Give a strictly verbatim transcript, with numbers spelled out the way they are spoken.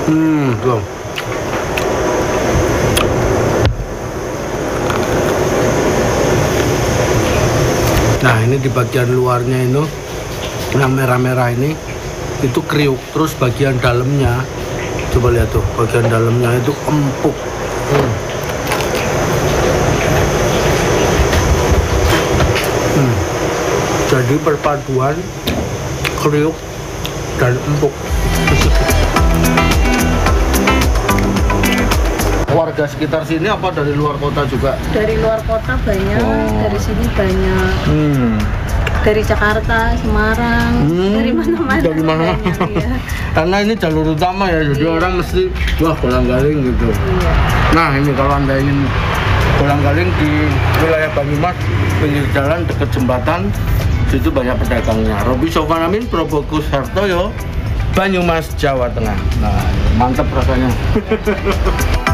Hmm, tuh. Nah, ini di bagian luarnya itu yang merah-merah ini itu kriuk, terus bagian dalamnya coba lihat tuh, bagian dalamnya itu empuk. Hmm. Hmm. Jadi perpaduan kriuk dan empuk. Warga sekitar sini apa dari luar kota juga? Dari luar kota banyak, Oh. dari sini banyak. Hmm. Dari Jakarta, Semarang, Hmm, dari mana-mana. dari mana-mana. banyak, ya. Karena ini jalur utama ya, jadi Iya. orang mesti wah kolang-kaling gitu. Iya. Nah, ini kalau Anda ingin kolang-kaling di wilayah Banyumas, pinggir jalan dekat jembatan, situ banyak pedagangnya. Robi Sofwan Amin, Probokus Hartoyo, Banyumas, Jawa Tengah. Nah, mantap rasanya.